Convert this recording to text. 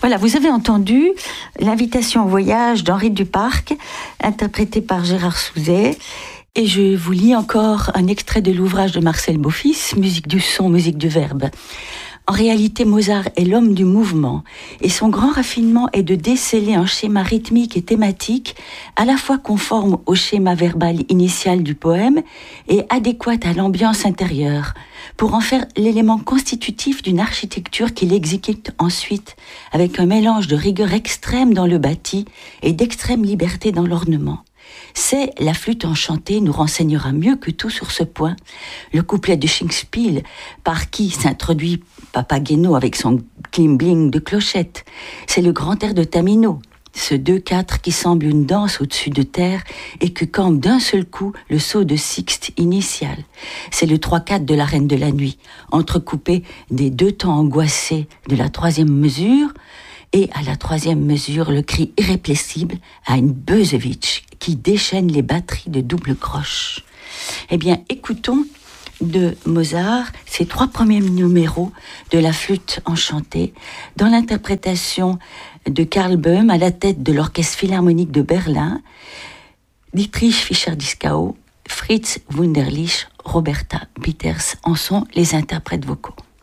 Voilà, vous avez entendu l'invitation au voyage d'Henri Duparc, interprétée par Gérard Souzet. Et je vous lis encore un extrait de l'ouvrage de Marcel Beaufils, Musique du son, musique du verbe. En réalité, Mozart est l'homme du mouvement, et son grand raffinement est de déceler un schéma rythmique et thématique, à la fois conforme au schéma verbal initial du poème et adéquat à l'ambiance intérieure, pour en faire l'élément constitutif d'une architecture qu'il exécute ensuite avec un mélange de rigueur extrême dans le bâti et d'extrême liberté dans l'ornement. C'est La flûte enchantée nous renseignera mieux que tout sur ce point. Le couplet de Shinspiel, par qui s'introduit Papageno avec son klim-bling de clochette. C'est le grand air de Tamino, ce 2/4 qui semble une danse au-dessus de terre et que campe d'un seul coup le saut de Sixte initial. C'est le 3/4 de la Reine de la Nuit, entrecoupé des 2 temps angoissés de la 3e mesure, et à la 3e mesure, le cri irrépressible à une Beuzewitsch qui déchaîne les batteries de double croche. Eh bien, écoutons de Mozart ces 3 premiers numéros de la flûte enchantée dans l'interprétation de Karl Böhm à la tête de l'Orchestre Philharmonique de Berlin, Dietrich Fischer-Dieskau, Fritz Wunderlich, Roberta Peters en sont les interprètes vocaux.